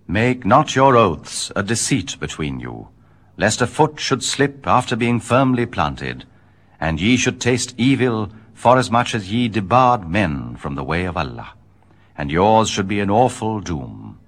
Make not your oaths a deceit between you, lest a foot should slip after being firmly planted, and ye should taste evil, forasmuch as ye debarred men from the way of Allah, and yours should be an awful doom.